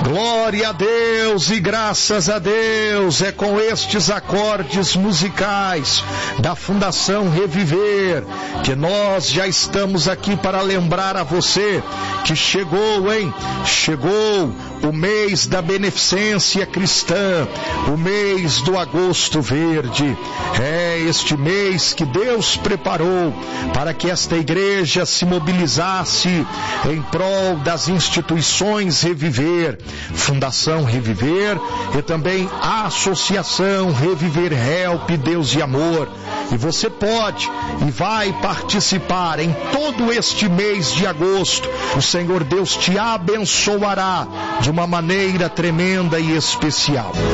Glória a Deus e graças a Deus. É com estes acordes musicais da Fundação Reviver que nós já estamos aqui para lembrar a você que chegou, Chegou o mês da beneficência cristã, o mês do agosto verde. É este mês que Deus preparou para que esta igreja se mobilizasse em prol das instituições Reviver, Fundação Reviver e também a Associação Reviver Help Deus e Amor. E você pode e vai participar em todo este mês de agosto. O Senhor Deus te abençoará de uma maneira tremenda e especial.